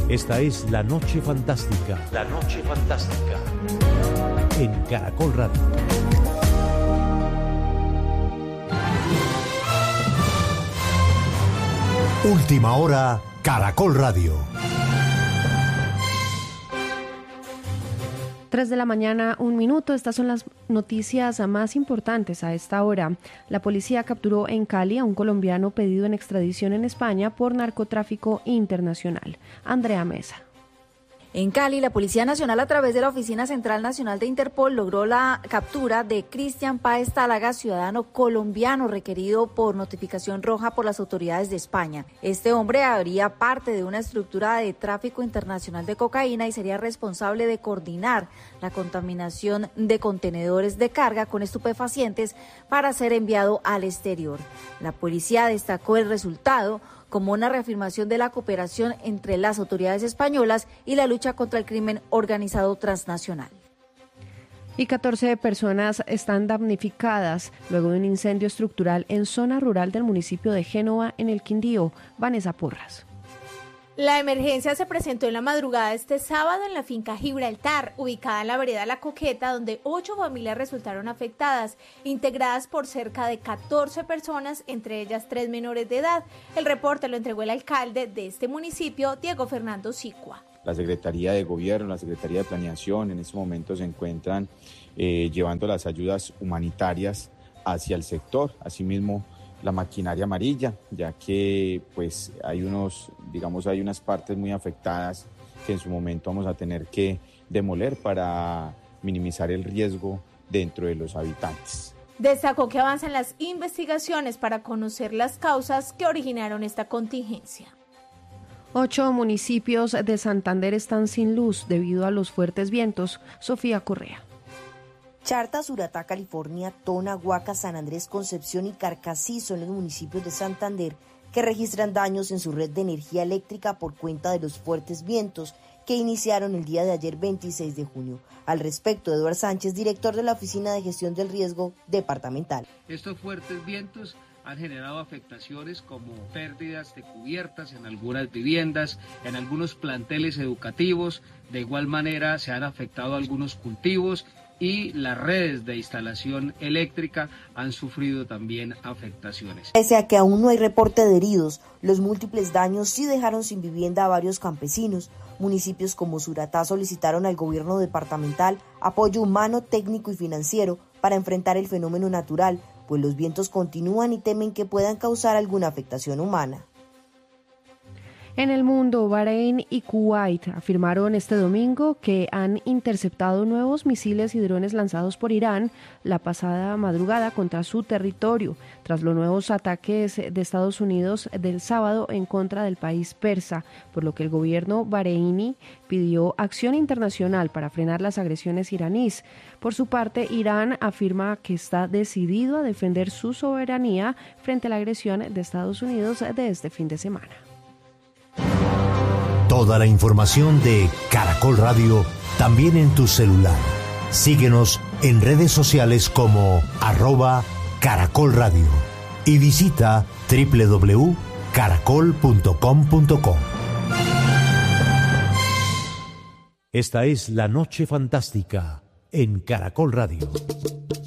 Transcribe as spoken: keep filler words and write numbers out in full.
Esta es La Noche Fantástica. La Noche Fantástica. En Caracol Radio. Última hora, Caracol Radio. Tres de la mañana, un minuto. Estas son las noticias más importantes a esta hora. La policía capturó en Cali a un colombiano pedido en extradición en España por narcotráfico internacional. Andrea Mesa. En Cali, la Policía Nacional, a través de la Oficina Central Nacional de Interpol, logró la captura de Cristian Páez Tálaga, ciudadano colombiano requerido por notificación roja por las autoridades de España. Este hombre habría parte de una estructura de tráfico internacional de cocaína y sería responsable de coordinar la contaminación de contenedores de carga con estupefacientes para ser enviado al exterior. La policía destacó el resultado como una reafirmación de la cooperación entre las autoridades españolas y la lucha contra el crimen organizado transnacional. Y catorce personas están damnificadas luego de un incendio estructural en zona rural del municipio de Génova, en el Quindío. Vanessa Porras. La emergencia se presentó en la madrugada de este sábado en la finca Gibraltar, ubicada en la vereda La Coqueta, donde ocho familias resultaron afectadas, integradas por cerca de catorce personas, entre ellas tres menores de edad. El reporte lo entregó el alcalde de este municipio, Diego Fernando Sicua. La Secretaría de Gobierno, la Secretaría de Planeación en este momento se encuentran eh, llevando las ayudas humanitarias hacia el sector, asimismo la maquinaria amarilla, ya que pues hay unos, digamos, hay unas partes muy afectadas que en su momento vamos a tener que demoler para minimizar el riesgo dentro de los habitantes. Destacó que avanzan las investigaciones para conocer las causas que originaron esta contingencia. Ocho municipios de Santander están sin luz debido a los fuertes vientos. Sofía Correa. Charta, Suratá, California, Tona, Huaca, San Andrés, Concepción y Carcassí son los municipios de Santander que registran daños en su red de energía eléctrica por cuenta de los fuertes vientos que iniciaron el día de ayer veintiséis de junio. Al respecto, Eduardo Sánchez, director de la Oficina de Gestión del Riesgo Departamental. Estos fuertes vientos han generado afectaciones como pérdidas de cubiertas en algunas viviendas, en algunos planteles educativos. De igual manera se han afectado algunos cultivos y las redes de instalación eléctrica han sufrido también afectaciones. Pese a que aún no hay reporte de heridos, los múltiples daños sí dejaron sin vivienda a varios campesinos. Municipios como Suratá solicitaron al gobierno departamental apoyo humano, técnico y financiero para enfrentar el fenómeno natural, pues los vientos continúan y temen que puedan causar alguna afectación humana. En el mundo, Bahrein y Kuwait afirmaron este domingo que han interceptado nuevos misiles y drones lanzados por Irán la pasada madrugada contra su territorio, tras los nuevos ataques de Estados Unidos del sábado en contra del país persa, por lo que el gobierno bahreini pidió acción internacional para frenar las agresiones iraníes. Por su parte, Irán afirma que está decidido a defender su soberanía frente a la agresión de Estados Unidos de este fin de semana. Toda la información de Caracol Radio también en tu celular. Síguenos en redes sociales como arroba Caracol Radio y visita doble u doble u doble u punto caracol punto com punto co. Esta es La Noche Fantástica en Caracol Radio.